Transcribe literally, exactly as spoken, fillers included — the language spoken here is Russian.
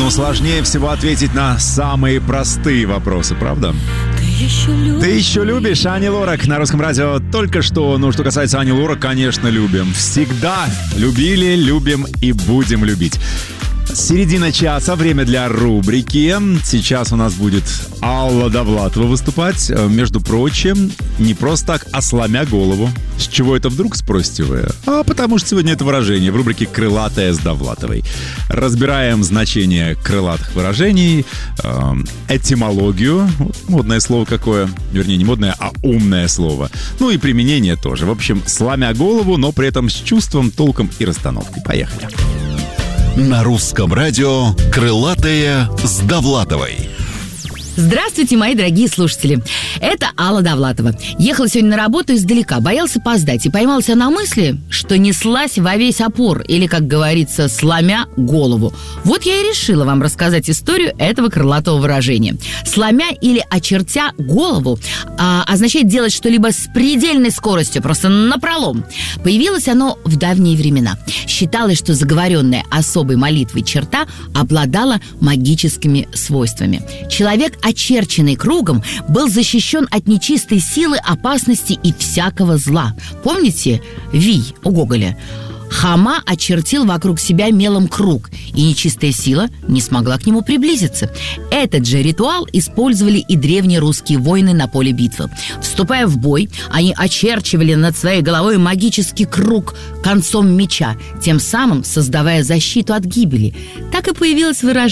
Но сложнее всего ответить на самые простые вопросы, правда? Ты еще любишь? Ты еще любишь Ани Лорак на Русском радио только что. Ну, что касается Ани Лорак, конечно, любим. Всегда любили, любим и будем любить. Середина часа, время для рубрики. Сейчас у нас будет Алла Довлатова выступать. Между прочим, не просто так, а сломя голову. С чего это вдруг, спросите вы? А потому что сегодня это выражение в рубрике «Крылатая с Довлатовой». Разбираем значение крылатых выражений, этимологию, модное слово какое, вернее, не модное, а умное слово. Ну и применение тоже. В общем, сломя голову, но при этом с чувством, толком и расстановкой. Поехали. На Русском радио «Крылатая с Довлатовой». Здравствуйте, мои дорогие слушатели. Это Алла Довлатова. Ехала сегодня на работу издалека, боялась опоздать и поймался на мысли, что неслась во весь опор, или, как говорится, сломя голову. Вот я и решила вам рассказать историю этого крылатого выражения. Сломя или очертя голову а, означает делать что-либо с предельной скоростью, просто напролом. Появилось оно в давние времена. Считалось, что заговоренная особой молитвой черта обладала магическими свойствами. Человек, очерченный кругом, был защищен от нечистой силы, опасности и всякого зла. Помните Вий у Гоголя? Хама очертил вокруг себя мелом круг, и нечистая сила не смогла к нему приблизиться. Этот же ритуал использовали и древние русские воины на поле битвы. Вступая в бой, они очерчивали над своей головой магический круг концом меча, тем самым создавая защиту от гибели. Так и появилось выражение